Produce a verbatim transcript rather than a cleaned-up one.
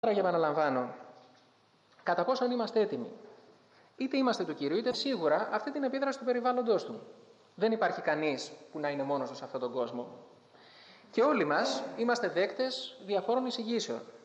Άρα, και επαναλαμβάνω, κατά πόσον είμαστε έτοιμοι. Είτε είμαστε του Κυρίου, είτε σίγουρα αυτή την επίδραση του περιβάλλοντος του. Δεν υπάρχει κανείς που να είναι μόνος του σε αυτόν τον κόσμο. Και όλοι μας είμαστε δέκτες διαφόρων εισηγήσεων.